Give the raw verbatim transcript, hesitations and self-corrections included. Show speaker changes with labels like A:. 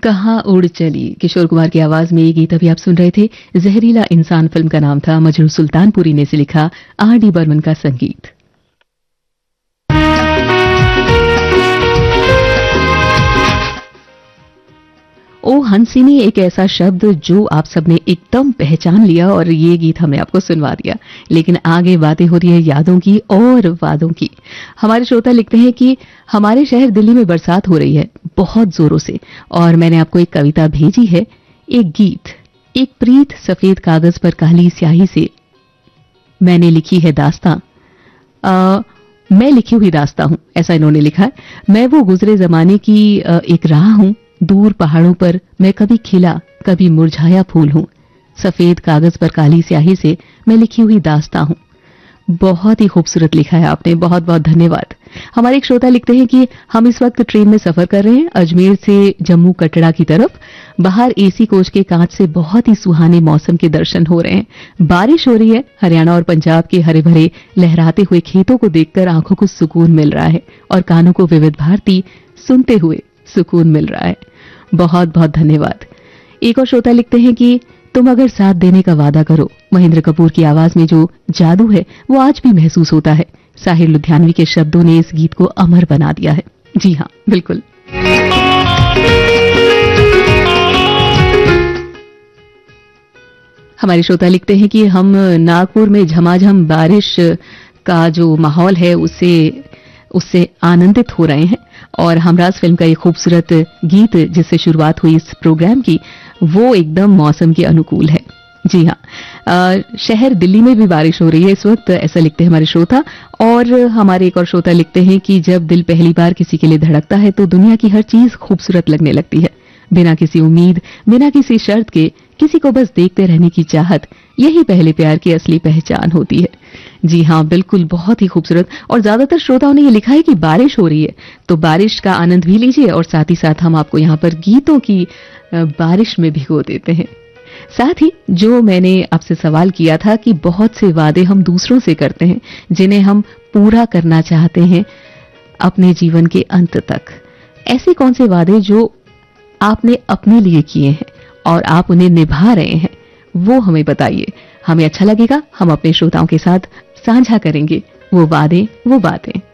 A: कहाँ उड़ चली, किशोर कुमार की आवाज में ये गीत अभी आप सुन रहे थे। जहरीला इंसान फिल्म का नाम था। मजरू सुल्तानपुरी ने से लिखा, आर डी बर्मन का संगीत। ओ हंसिनी एक ऐसा शब्द जो आप सबने एकदम पहचान लिया और ये गीत हमने आपको सुनवा दिया। लेकिन आगे बातें हो रही है यादों की और वादों की। हमारे श्रोता लिखते हैं कि हमारे शहर दिल्ली में बरसात हो रही है बहुत जोरों से, और मैंने आपको एक कविता भेजी है, एक गीत। एक प्रीत सफेद कागज पर काली स्याही से मैंने लिखी है दास्तां। आ, मैं लिखी हुई दास्तां हूं, ऐसा इन्होंने लिखा है। मैं वो गुजरे जमाने की आ, एक राह हूं। दूर पहाड़ों पर मैं कभी खिला कभी मुरझाया फूल हूं। सफेद कागज पर काली स्याही से मैं लिखी हुई दास्तां हूं। बहुत ही खूबसूरत लिखा है आपने, बहुत बहुत धन्यवाद। हमारे एक श्रोता लिखते हैं कि हम इस वक्त ट्रेन में सफर कर रहे हैं अजमेर से जम्मू कटरा की तरफ। बाहर एसी कोच के कांच से बहुत ही सुहाने मौसम के दर्शन हो रहे हैं। बारिश हो रही है। हरियाणा और पंजाब के हरे भरे लहराते हुए खेतों को देखकर आंखों को सुकून मिल रहा है और कानों को विविध भारती सुनते हुए सुकून मिल रहा है। बहुत बहुत धन्यवाद। एक और श्रोता लिखते हैं कि तुम अगर साथ देने का वादा करो। महेंद्र कपूर की आवाज में जो जादू है वो आज भी महसूस होता है। साहिर लुधियानवी के शब्दों ने इस गीत को अमर बना दिया है। जी हां, बिल्कुल। हमारे श्रोता लिखते हैं कि हम नागपुर में झमाझम बारिश का जो माहौल है उससे उससे आनंदित हो रहे हैं, और हमराज फिल्म का ये खूबसूरत गीत जिससे शुरुआत हुई इस प्रोग्राम की वो एकदम मौसम के अनुकूल है। जी हाँ, शहर दिल्ली में भी बारिश हो रही है इस वक्त, ऐसा लिखते हैं हमारे श्रोता। और हमारे एक और श्रोता लिखते हैं कि जब दिल पहली बार किसी के लिए धड़कता है तो दुनिया की हर चीज खूबसूरत लगने लगती है। बिना किसी उम्मीद, बिना किसी शर्त के किसी को बस देखते रहने की चाहत, यही पहले प्यार की असली पहचान होती है। जी हाँ, बिल्कुल, बहुत ही खूबसूरत। और ज्यादातर श्रोताओं ने ये लिखा है कि बारिश हो रही है, तो बारिश का आनंद भी लीजिए और साथ ही साथ हम आपको यहाँ पर गीतों की बारिश में भिगो देते हैं। साथ ही जो मैंने आपसे सवाल किया था कि बहुत से वादे हम दूसरों से करते हैं जिन्हें हम पूरा करना चाहते हैं अपने जीवन के अंत तक। ऐसे कौन से वादे जो आपने अपने लिए किए हैं और आप उन्हें निभा रहे हैं, वो हमें बताइए। हमें अच्छा लगेगा, हम अपने श्रोताओं के साथ साझा करेंगे वो वादे, वो बातें।